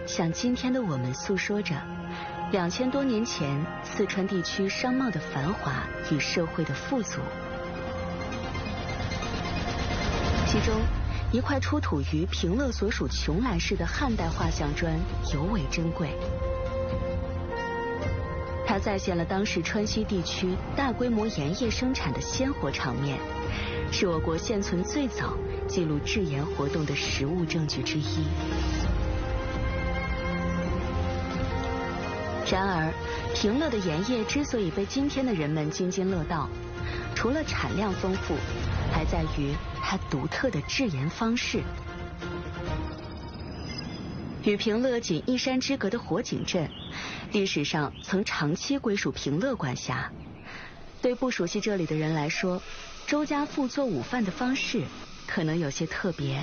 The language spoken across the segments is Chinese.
向今天的我们诉说着2000多年前四川地区商贸的繁华与社会的富足。其中，一块出土于平乐所属邛崃市的汉代画像砖尤为珍贵。它再现了当时川西地区大规模盐业生产的鲜活场面，是我国现存最早记录制盐活动的实物证据之一。然而，平乐的盐业之所以被今天的人们津津乐道，除了产量丰富，还在于它独特的制盐方式。与平乐仅一山之隔的火井镇，历史上曾长期归属平乐管辖。对不熟悉这里的人来说，周家富做午饭的方式可能有些特别。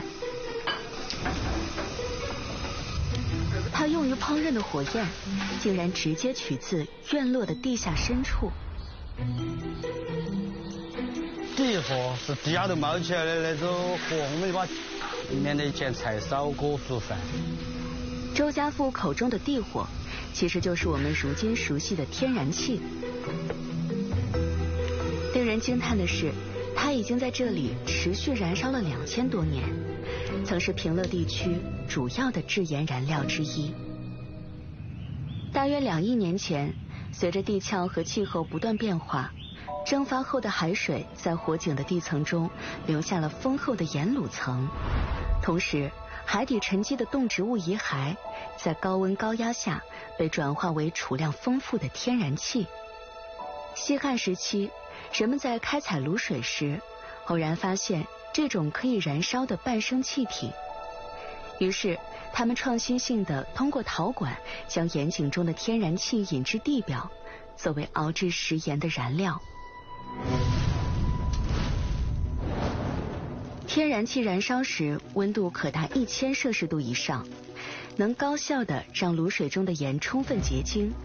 它用于烹饪的火焰，竟然直接取自院落的地下深处。 底火是地下头冒起来的那种火，我们就把里面的咸菜烧锅熟饭。 周家富口中的地火，其实就是我们如今熟悉的天然气。令人惊叹的是，它已经在这里持续燃烧了2000多年，曾是平乐地区主要的制盐燃料之一。大约2亿年前，随着地壳和气候不断变化，蒸发后的海水在火井的地层中留下了丰厚的盐卤层，同时海底沉积的动植物遗骸在高温高压下被转化为储量丰富的天然气。西汉时期，人们在开采卤水时，偶然发现这种可以燃烧的半生气体，于是他们创新性地通过陶管将盐井中的天然气引至地表，作为熬制食盐的燃料。天然气燃烧时温度可达1000摄氏度以上，能高效地让卤水中的盐充分结晶。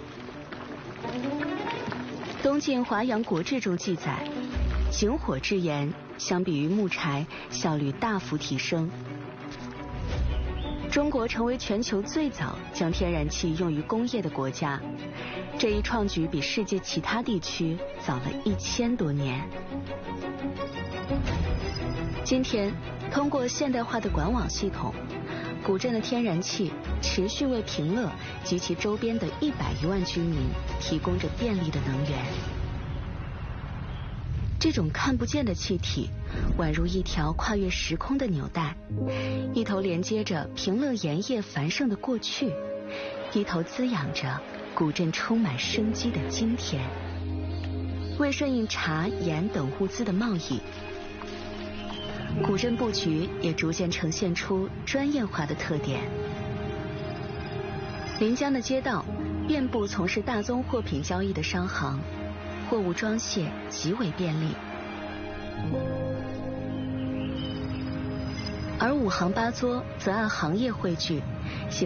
东晋华阳国志中记载，井火制盐相比于木柴效率大幅提升。中国成为全球最早将天然气用于工业的国家，这一创举比世界其他地区早了1000多年。今天，通过现代化的管网系统，古镇的天然气持续为平乐及其周边的100余万居民提供着便利的能源。这种看不见的气体，宛如一条跨越时空的纽带，一头连接着平乐盐业繁盛的过去，一头滋养着古镇充满生机的今天，为顺应茶、盐等物资的贸易。古镇布局也逐渐呈现出专业化的特点。临江的街道遍布从事大宗货品交易的商行，货物装卸极为便利。而5行8作则按行业汇聚，